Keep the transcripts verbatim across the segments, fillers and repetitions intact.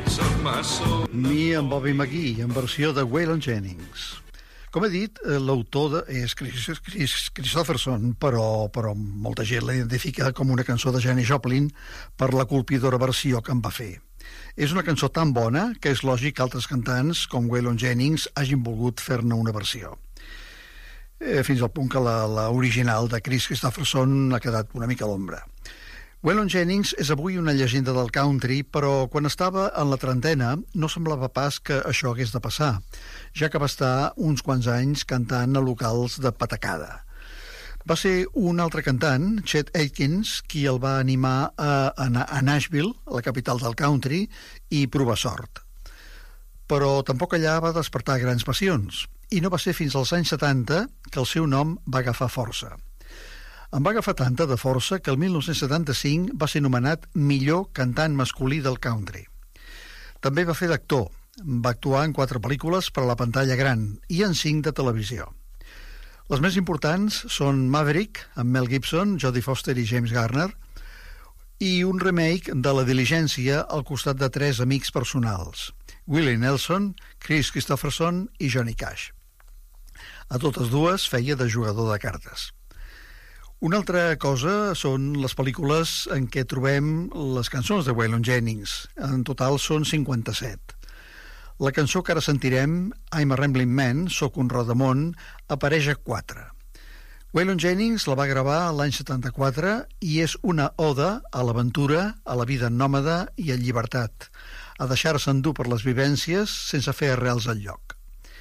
Me and Bobby McGee, en versió de Waylon Jennings. Com he dit, l'autor és Chris, Chris Christopherson, però, però molta gent l'identifica com una cançó de Janis Joplin per la colpidora versió que en va fer. És una cançó tan bona que és lògic que altres cantants, com Waylon Jennings, hagin volgut fer-ne una versió. Eh, fins al punt que l'original de Chris Christopherson ha quedat una mica a l'ombra. Waylon Jennings és avui una llegenda del country, però quan estava en la trentena no semblava pas que això hagués de passar, ja que va estar uns quants anys cantant a locals de patacada. Va ser un altre cantant, Chet Atkins, qui el va animar a anar a Nashville, la capital del country, i provar sort. Però tampoc allà va despertar grans passions, i no va ser fins als anys setanta que el seu nom va agafar força. En va agafar tanta de força que el mil nou-cents setanta-cinc va ser nomenat millor cantant masculí del country. També va fer d'actor. Va actuar en quatre pel·lícules per a la pantalla gran i en cinc de televisió. Les més importants són Maverick, amb Mel Gibson, Jodie Foster i James Garner, i un remake de La Diligència al costat de tres amics personals, Willie Nelson, Chris Christopherson i Johnny Cash. A totes dues feia de jugador de cartes. Una altra cosa són les pel·lícules en què trobem les cançons de Waylon Jennings. En total són cinquanta-set. La cançó que ara sentirem, I'm a Rambling Man, Soc un rodamón, apareix a quatre. Waylon Jennings la va gravar l'any setanta-quatre i és una oda a l'aventura, a la vida nòmada i a llibertat, a deixar-se endur per les vivències sense fer arrels al lloc.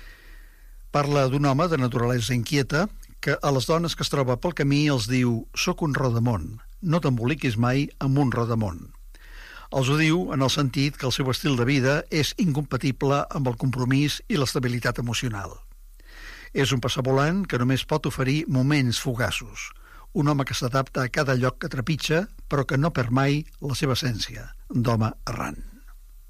Parla d'un home de naturalesa inquieta que a les dones que es troba pel camí els diu «Soc un rodamón, no t'emboliquis mai amb un rodamón». Els ho diu en el sentit que el seu estil de vida és incompatible amb el compromís i l'estabilitat emocional. És un passavolant que només pot oferir moments fugaços, un home que s'adapta a cada lloc que trepitja, però que no perd mai la seva essència d'home errant.